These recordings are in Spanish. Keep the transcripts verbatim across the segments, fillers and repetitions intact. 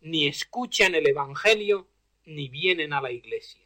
ni escuchan el Evangelio, ni vienen a la iglesia.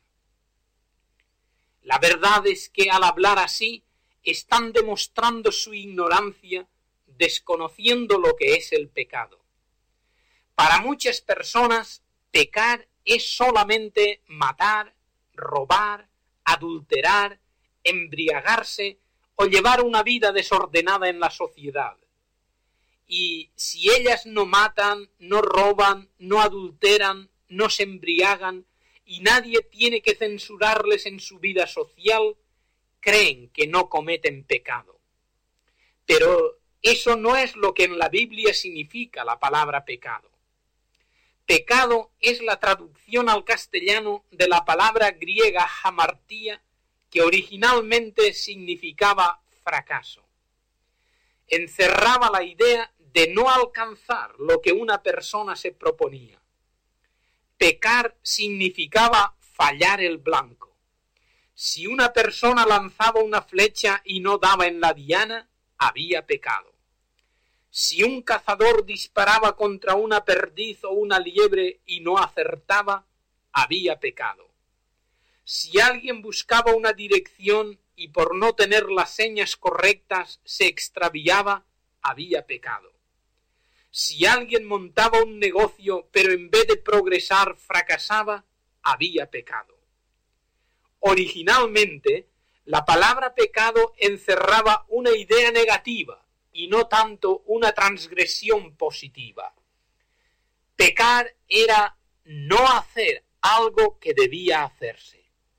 La verdad es que al hablar así, están demostrando su ignorancia, desconociendo lo que es el pecado. Para muchas personas, pecar es solamente matar, robar, adulterar, embriagarse o llevar una vida desordenada en la sociedad. Y si ellas no matan, no roban, no adulteran, no se embriagan, y nadie tiene que censurarles en su vida social, creen que no cometen pecado. Pero eso no es lo que en la Biblia significa la palabra pecado. Pecado es la traducción al castellano de la palabra griega hamartía, que originalmente significaba fracaso. Encerraba la idea de no alcanzar lo que una persona se proponía. Pecar significaba fallar el blanco. Si una persona lanzaba una flecha y no daba en la diana, había pecado. Si un cazador disparaba contra una perdiz o una liebre y no acertaba, había pecado. Si alguien buscaba una dirección y por no tener las señas correctas se extraviaba, había pecado. Si alguien montaba un negocio pero en vez de progresar fracasaba, había pecado. Originalmente, la palabra pecado encerraba una idea negativa y no tanto una transgresión positiva. Pecar era no hacer algo que debía hacerse.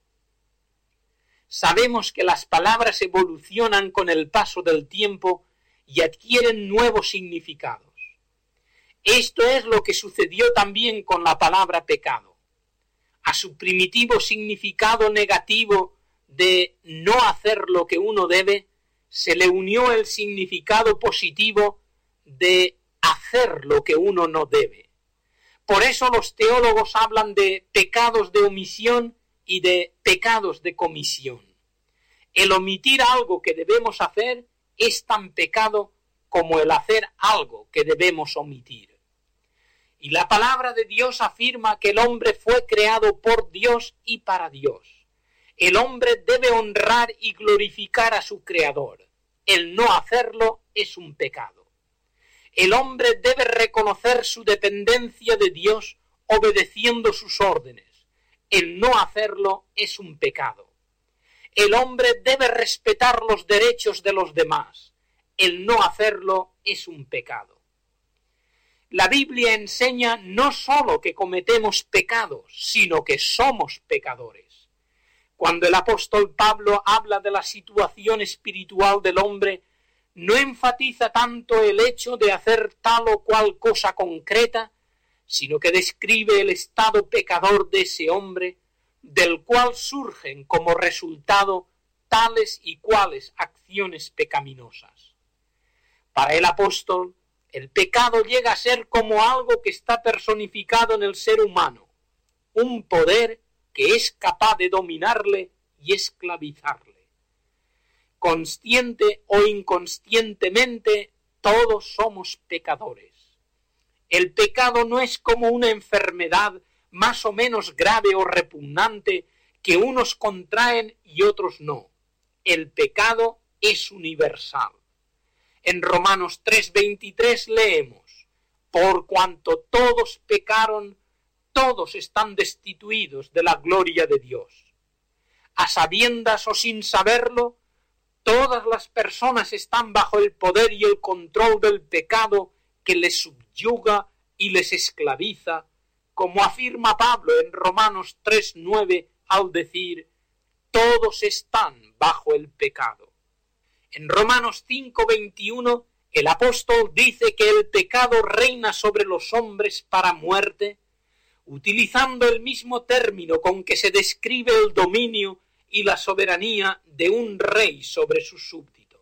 Sabemos que las palabras evolucionan con el paso del tiempo y adquieren nuevos significados. Esto es lo que sucedió también con la palabra pecado. A su primitivo significado negativo de no hacer lo que uno debe, se le unió el significado positivo de hacer lo que uno no debe. Por eso los teólogos hablan de pecados de omisión y de pecados de comisión. El omitir algo que debemos hacer es tan pecado como el hacer algo que debemos omitir. Y la palabra de Dios afirma que el hombre fue creado por Dios y para Dios. El hombre debe honrar y glorificar a su Creador. El no hacerlo es un pecado. El hombre debe reconocer su dependencia de Dios obedeciendo sus órdenes. El no hacerlo es un pecado. El hombre debe respetar los derechos de los demás. El no hacerlo es un pecado. La Biblia enseña no sólo que cometemos pecados, sino que somos pecadores. Cuando el apóstol Pablo habla de la situación espiritual del hombre, no enfatiza tanto el hecho de hacer tal o cual cosa concreta, sino que describe el estado pecador de ese hombre, del cual surgen como resultado tales y cuales acciones pecaminosas. Para el apóstol, el pecado llega a ser como algo que está personificado en el ser humano, un poder que es capaz de dominarle y esclavizarle. Consciente o inconscientemente, todos somos pecadores. El pecado no es como una enfermedad más o menos grave o repugnante que unos contraen y otros no. El pecado es universal. En Romanos tres veintitrés leemos: por cuanto todos pecaron, todos están destituidos de la gloria de Dios. A sabiendas o sin saberlo, todas las personas están bajo el poder y el control del pecado que les subyuga y les esclaviza, como afirma Pablo en Romanos tres nueve al decir: todos están bajo el pecado. En Romanos cinco veintiuno el apóstol dice que el pecado reina sobre los hombres para muerte, utilizando el mismo término con que se describe el dominio y la soberanía de un rey sobre sus súbditos.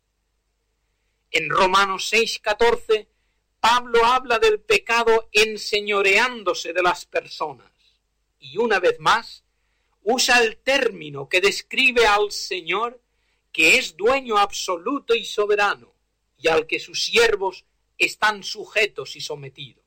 En Romanos seis catorce Pablo habla del pecado enseñoreándose de las personas y una vez más usa el término que describe al Señor, que es dueño absoluto y soberano, y al que sus siervos están sujetos y sometidos.